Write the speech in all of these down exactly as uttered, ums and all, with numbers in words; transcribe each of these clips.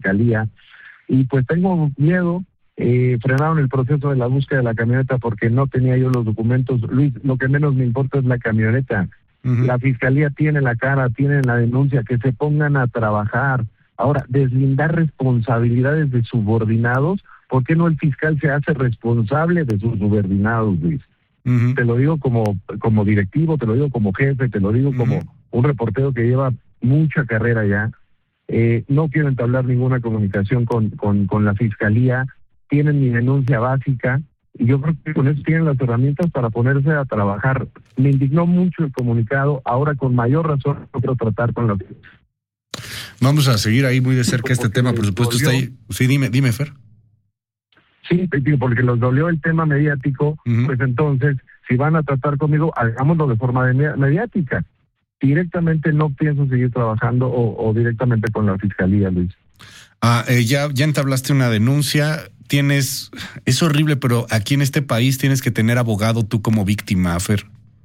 fiscalía, y pues tengo miedo. Eh, frenaron el proceso de la búsqueda de la camioneta porque no tenía yo los documentos. Luis, lo que menos me importa es la camioneta. Uh-huh. La fiscalía tiene la cara, tiene la denuncia, que se pongan a trabajar. Ahora, deslindar responsabilidades de subordinados, ¿por qué no el fiscal se hace responsable de sus subordinados, Luis? Uh-huh. Te lo digo como, como directivo, te lo digo como jefe, te lo digo uh-huh. como un reportero que lleva mucha carrera ya. Eh, no quiero entablar ninguna comunicación con, con, con la fiscalía. Tienen mi denuncia básica y yo creo que con eso tienen las herramientas para ponerse a trabajar. Me indignó mucho el comunicado, ahora con mayor razón no quiero tratar con la fiscalía. Vamos a seguir ahí muy de cerca este tema, por supuesto está ahí. Sí, dime, dime, Fer. Sí, porque los dolió el tema mediático, uh-huh. pues entonces, si van a tratar conmigo, hagámoslo de forma de mediática. Directamente no pienso seguir trabajando o, o directamente con la fiscalía, Luis. Ah, eh, ya, ya entablaste una denuncia, tienes, es horrible, pero aquí en este país tienes que tener abogado tú como víctima, Fer.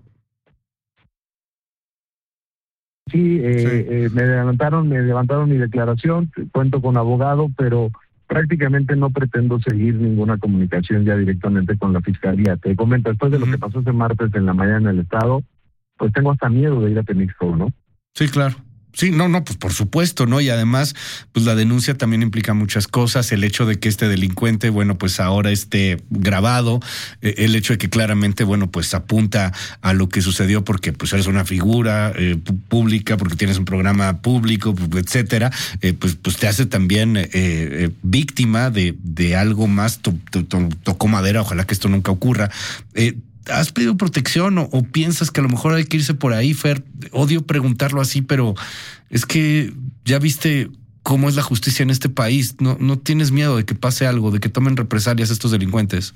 Sí, eh, sí. Eh, me levantaron, me levantaron mi declaración, cuento con abogado, pero prácticamente no pretendo seguir ninguna comunicación ya directamente con la fiscalía. Te comento, después de uh-huh. lo que pasó ese martes en la mañana en el estado, pues tengo hasta miedo de ir a Temixco, ¿no? Sí, claro. Sí, no, no, pues por supuesto, ¿no? Y además, pues la denuncia también implica muchas cosas, el hecho de que este delincuente, bueno, pues ahora esté grabado, eh, el hecho de que claramente, bueno, pues apunta a lo que sucedió porque pues eres una figura eh, pública, porque tienes un programa público, etcétera, eh, pues, pues te hace también eh, eh, víctima de, de algo más, to, to, to, tocó madera, ojalá que esto nunca ocurra. Eh, ¿Has pedido protección o, o piensas que a lo mejor hay que irse por ahí, Fer? Odio preguntarlo así, pero es que ya viste cómo es la justicia en este país. ¿No, no tienes miedo de que pase algo, de que tomen represalias estos delincuentes?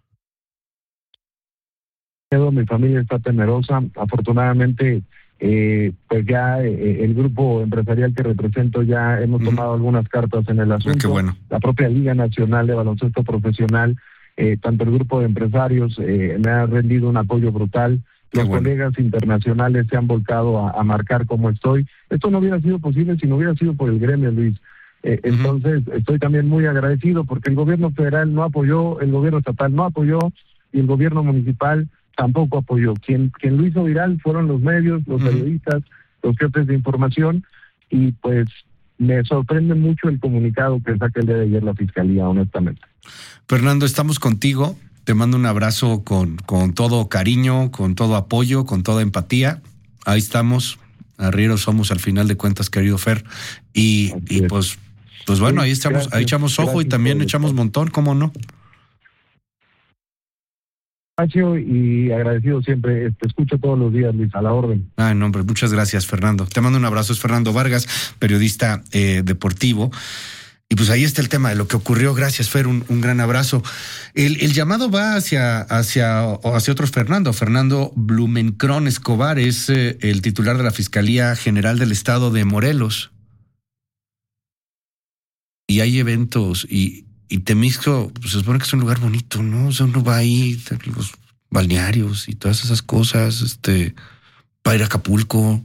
Mi familia está temerosa. Afortunadamente, eh, pues ya eh, el grupo empresarial que represento ya hemos uh-huh. tomado algunas cartas en el asunto. Qué bueno. La propia Liga Nacional de Baloncesto Profesional, Eh, tanto el grupo de empresarios eh, me ha rendido un apoyo brutal. Los bueno. colegas internacionales se han volcado a, a marcar cómo estoy. Esto no hubiera sido posible si no hubiera sido por el gremio, Luis. Eh, uh-huh. Entonces, estoy también muy agradecido porque el gobierno federal no apoyó, el gobierno estatal no apoyó y el gobierno municipal tampoco apoyó. Quien, quien lo hizo viral fueron los medios, los uh-huh. periodistas, los jefes de información y pues me sorprende mucho el comunicado que saca el día de ayer la fiscalía, honestamente. Fernando, estamos contigo. Te mando un abrazo con, con todo cariño, con todo apoyo, con toda empatía. Ahí estamos. Arrieros somos al final de cuentas, querido Fer. Y, y pues, pues bueno, ahí estamos, gracias, ahí echamos ojo y también echamos montón, ¿cómo no? Y agradecido siempre, te escucho todos los días, Luis, a la orden. Ah, no, hombre, muchas gracias, Fernando. Te mando un abrazo, es Fernando Vargas, periodista eh, deportivo. Y pues ahí está el tema de lo que ocurrió. Gracias, Fer, un, un gran abrazo. El, el llamado va hacia, hacia, hacia otro Fernando. Fernando Blumenkron Escobar es eh, el titular de la Fiscalía General del Estado de Morelos. Y hay eventos y, y Temixco, pues se supone que es un lugar bonito, ¿no? O sea, uno va ahí, los balnearios y todas esas cosas, este, para ir a Acapulco.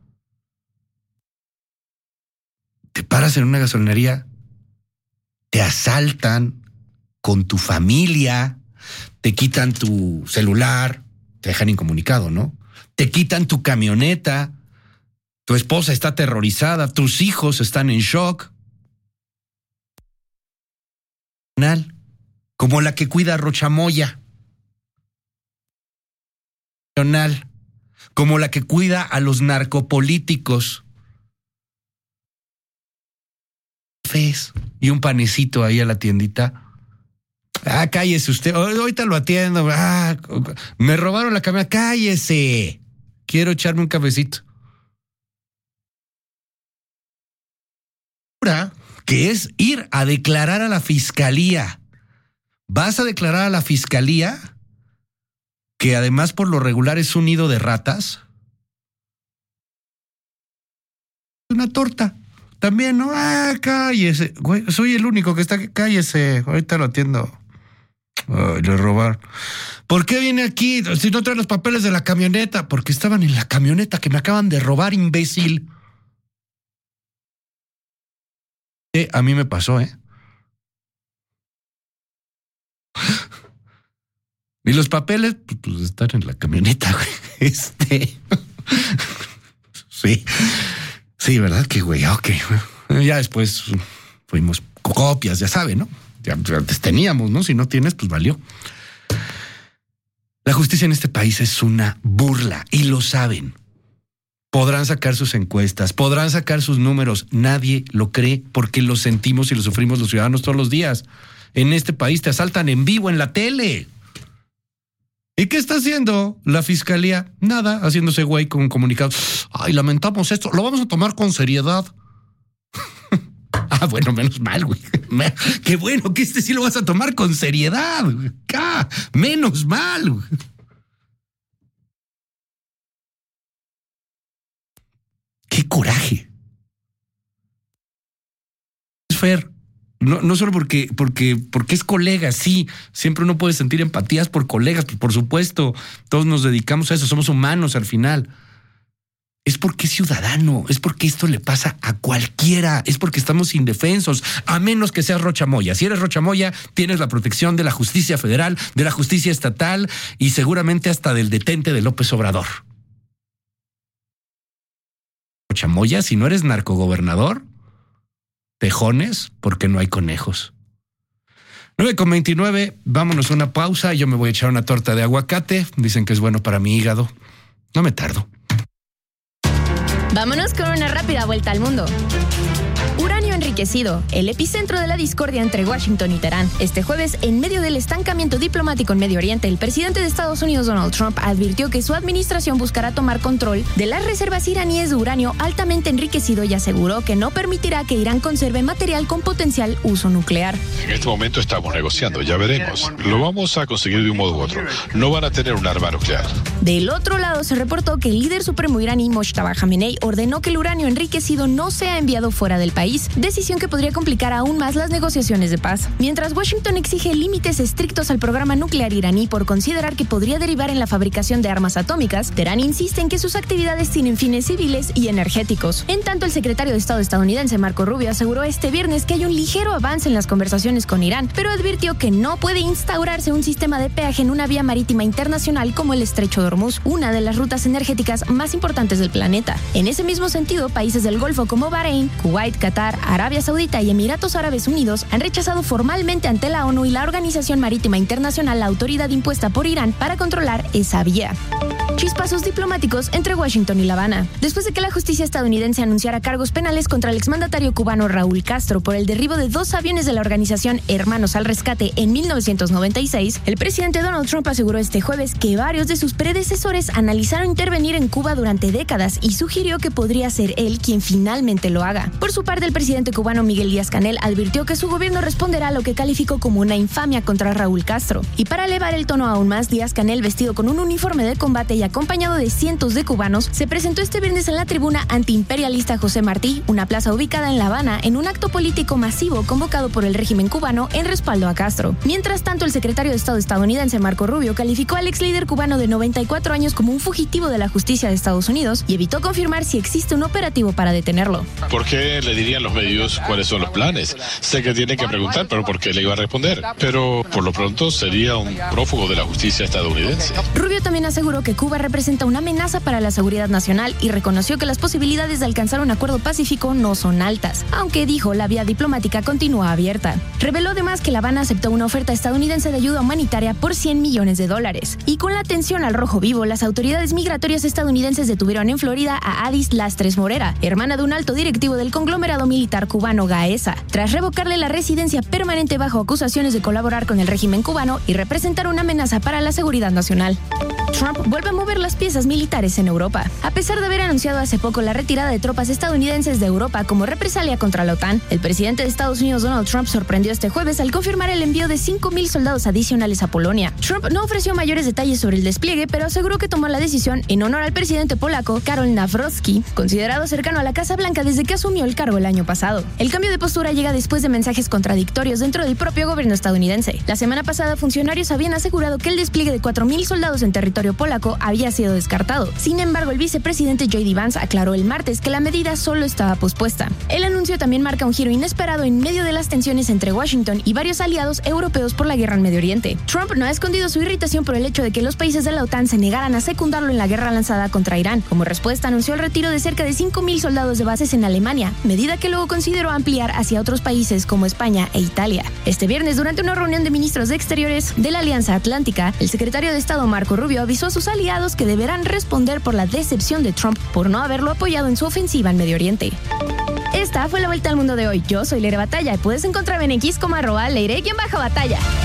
Te paras en una gasolinería, te asaltan con tu familia, te quitan tu celular, te dejan incomunicado, ¿no? Te quitan tu camioneta, tu esposa está aterrorizada, tus hijos están en shock. Como la que cuida a Rochamoya. Como la que cuida a los narcopolíticos. Y un panecito ahí a la tiendita. Ah, cállese usted. Ahorita lo atiendo. Ah, me robaron la camioneta. Cállese. Quiero echarme un cafecito. Que es ir a declarar a la fiscalía. Vas a declarar a la fiscalía, que además por lo regular es un nido de ratas. Una torta. También, ¿no? Ah, cállese. Güey, soy el único que está aquí. Cállese. Ahorita lo atiendo. Ay, le robaron. ¿Por qué viene aquí si no trae los papeles de la camioneta? Porque estaban en la camioneta que me acaban de robar, imbécil. Eh, a mí me pasó, ¿eh? Y los papeles, pues están en la camioneta, güey. Este. Sí. Sí, ¿verdad? Que güey, ok. Ya después fuimos copias, ya saben, ¿no? Ya antes teníamos, ¿no? Si no tienes, pues valió. La justicia en este país es una burla y lo saben. Podrán sacar sus encuestas, podrán sacar sus números. Nadie lo cree porque lo sentimos y lo sufrimos los ciudadanos todos los días. En este país te asaltan en vivo en la tele. ¿Y qué está haciendo la fiscalía? Nada, haciéndose güey con comunicados. Ay, lamentamos esto, lo vamos a tomar con seriedad. Ah, bueno, menos mal, güey. Qué bueno que este sí lo vas a tomar con seriedad. Ah, menos mal, güey. ¡Qué coraje! Fer, no, no solo porque, porque, porque es colega, sí, siempre uno puede sentir empatías por colegas, por supuesto, todos nos dedicamos a eso, somos humanos al final. Es porque es ciudadano, es porque esto le pasa a cualquiera, es porque estamos indefensos, a menos que seas Rocha Moya. Si eres Rocha Moya, tienes la protección de la justicia federal, de la justicia estatal y seguramente hasta del detente de López Obrador. Rocha Moya, si no eres narcogobernador, tejones porque no hay conejos. nueve con veintinueve, vámonos a una pausa. Yo me voy a echar una torta de aguacate. Dicen que es bueno para mi hígado. No me tardo. Vámonos con una rápida vuelta al mundo. Uranio enriquecido, el epicentro de la discordia entre Washington y Teherán. Este jueves, en medio del estancamiento diplomático en Medio Oriente, el presidente de Estados Unidos, Donald Trump, advirtió que su administración buscará tomar control de las reservas iraníes de uranio altamente enriquecido y aseguró que no permitirá que Irán conserve material con potencial uso nuclear. En este momento estamos negociando, ya veremos. Lo vamos a conseguir de un modo u otro. No van a tener un arma nuclear. Del otro lado, se reportó que el líder supremo iraní, Mojtaba Khamenei, ordenó que el uranio enriquecido no sea enviado fuera del país, decisión que podría complicar aún más las negociaciones de paz. Mientras Washington exige límites estrictos al programa nuclear iraní por considerar que podría derivar en la fabricación de armas atómicas, Teherán insiste en que sus actividades tienen fines civiles y energéticos. En tanto, el secretario de Estado estadounidense, Marco Rubio, aseguró este viernes que hay un ligero avance en las conversaciones con Irán, pero advirtió que no puede instaurarse un sistema de peaje en una vía marítima internacional como el Estrecho de Hormuz, una de las rutas energéticas más importantes del planeta. En ese mismo sentido, países del Golfo como Bahrein, Kuwait, Qatar, Arabia Saudita y Emiratos Árabes Unidos han rechazado formalmente ante la ONU y la Organización Marítima Internacional la autoridad impuesta por Irán para controlar esa vía. Chispazos diplomáticos entre Washington y La Habana. Después de que la justicia estadounidense anunciara cargos penales contra el exmandatario cubano Raúl Castro por el derribo de dos aviones de la organización Hermanos al Rescate en mil novecientos noventa y seis, el presidente Donald Trump aseguró este jueves que varios de sus predecesores analizaron intervenir en Cuba durante décadas y sugirió que podría ser él quien finalmente lo haga. Por su parte, el presidente cubano Miguel Díaz-Canel advirtió que su gobierno responderá a lo que calificó como una infamia contra Raúl Castro. Y para elevar el tono aún más, Díaz-Canel, vestido con un uniforme de combate y acompañado de cientos de cubanos, se presentó este viernes en la tribuna antiimperialista José Martí, una plaza ubicada en La Habana, en un acto político masivo convocado por el régimen cubano en respaldo a Castro. Mientras tanto, el secretario de Estado estadounidense Marco Rubio calificó al ex líder cubano de noventa y cuatro años como un fugitivo de la justicia de Estados Unidos y evitó confirmar si existe un operativo para detenerlo. ¿Por qué le dirían los medios cuáles son los planes? Sé que tiene que preguntar, pero ¿por qué le iba a responder? Pero por lo pronto sería un prófugo de la justicia estadounidense. Rubio también aseguró que Cuba representa una amenaza para la seguridad nacional y reconoció que las posibilidades de alcanzar un acuerdo pacífico no son altas, aunque dijo la vía diplomática continúa abierta. Reveló además que La Habana aceptó una oferta estadounidense de ayuda humanitaria por cien millones de dólares. Y con la atención al rojo vivo, las autoridades migratorias estadounidenses detuvieron en Florida a Adis Lastres Morera, hermana de un alto directivo del conglomerado militar cubano Gaesa, tras revocarle la residencia permanente bajo acusaciones de colaborar con el régimen cubano y representar una amenaza para la seguridad nacional. Trump vuelve a mover las piezas militares en Europa. A pesar de haber anunciado hace poco la retirada de tropas estadounidenses de Europa como represalia contra la OTAN, el presidente de Estados Unidos, Donald Trump, sorprendió este jueves al confirmar el envío de cinco mil soldados adicionales a Polonia. Trump no ofreció mayores detalles sobre el despliegue, pero aseguró que tomó la decisión en honor al presidente polaco Karol Nawrocki, considerado cercano a la Casa Blanca desde que asumió el cargo el año pasado. El cambio de postura llega después de mensajes contradictorios dentro del propio gobierno estadounidense. La semana pasada, funcionarios habían asegurado que el despliegue de cuatro mil soldados en territorio territorio polaco había sido descartado. Sin embargo, el vicepresidente J D Vance aclaró el martes que la medida solo estaba pospuesta. El anuncio también marca un giro inesperado en medio de las tensiones entre Washington y varios aliados europeos por la guerra en Medio Oriente. Trump no ha escondido su irritación por el hecho de que los países de la OTAN se negaran a secundarlo en la guerra lanzada contra Irán. Como respuesta, anunció el retiro de cerca de cinco mil soldados de bases en Alemania, medida que luego consideró ampliar hacia otros países como España e Italia. Este viernes, durante una reunión de ministros de Exteriores de la Alianza Atlántica, el secretario de Estado Marco Rubio avisó a sus aliados que deberán responder por la decepción de Trump por no haberlo apoyado en su ofensiva en Medio Oriente. Esta fue la vuelta al mundo de hoy. Yo soy Leire Batalla y puedes encontrarme en X como arroba Leire-Batalla.